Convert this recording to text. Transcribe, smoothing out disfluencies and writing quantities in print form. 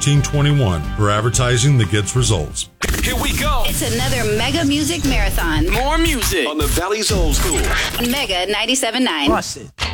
1921 for advertising that gets results. Here we go. It's another Mega Music Marathon. More music on the Valley's Old School. Mega 97.9. Bust it.